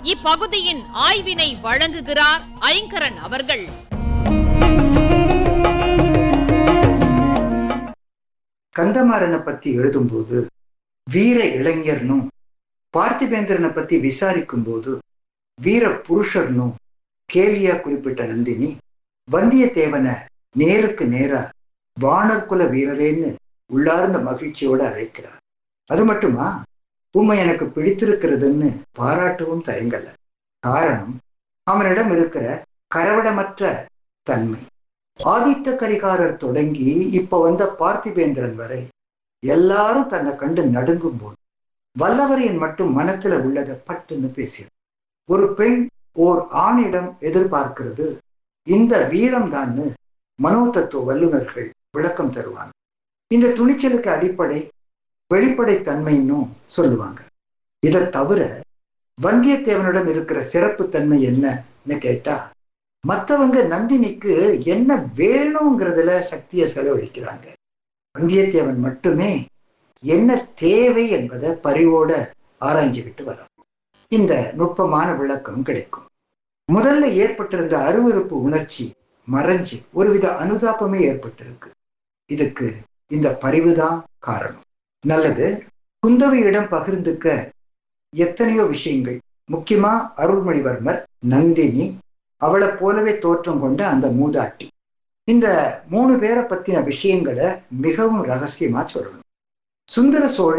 இப்பகுதியின் ஆய்வினை வழங்குகிறார் ஐங்கரன் அவர்கள். கந்தமாறனை பத்தி எழுதும்போது வீர இளைஞர்னும், பார்த்திபேந்திரனை பத்தி விசாரிக்கும் போது வீர புருஷர்னும் கேலியா குறிப்பிட்ட நந்தினி வந்தியத்தேவனை நேருக்கு நேரா வானர்குல வீரரேன்னு உள்ளார்ந்த மகிழ்ச்சியோட அழைக்கிறார். அது மட்டுமா, உண்மை எனக்கு பிடித்திருக்கிறதுன்னு பாராட்டவும் தயங்கல. காரணம், அவனிடம் இருக்கிற கரவடமற்ற தன்மை. ஆதித்த கரிகாரர் தொடங்கி இப்ப வந்த பார்த்திபேந்திரன் வரை எல்லாரும் தன்னை கண்டு நடுங்கும் போது வல்லவரையன் மட்டும் மனத்துல உள்ளதை பட்டுன்னு பேசியது. ஒரு பெண் ஓர் ஆணிடம் எதிர்பார்க்கிறது இந்த வீரம்தான்னு மனோதத்துவ வல்லுநர்கள் விளக்கம் தருவாங்க. இந்த துணிச்சலுக்கு அடிப்படை வெளிப்படை தன்மைன்னும் சொல்லுவாங்க. இதை தவிர வந்தியத்தேவனிடம் இருக்கிற சிறப்பு தன்மை என்னன்னு கேட்டா, மற்றவங்க நந்தினிக்கு என்ன வேணுங்கிறதுல சக்தியை செலவழிக்கிறாங்க. வந்தியத்தேவன் மட்டுமே என்ன தேவை என்பதை பரிவோட ஆராய்ஞ்சுக்கிட்டு வரோம். இந்த நுட்பமான விளக்கம் கிடைக்கும். முதல்ல ஏற்பட்டிருந்த அருவருப்பு உணர்ச்சி மறைஞ்சு ஒருவித அனுதாபமே ஏற்பட்டிருக்கு. இதுக்கு இந்த பரிவுதான் காரணம். நல்லது, குந்தவையிடம் பகிர்ந்துக்க எத்தனையோ விஷயங்கள். முக்கியமா அருள்மொழிவர்மர், நந்தினி, அவளை போலவே தோற்றம் கொண்ட அந்த மூதாட்டி. இந்த 3 பேரை பத்தின விஷயங்களை மிகவும் ரகசியமா சொல்லணும். சுந்தர சோழ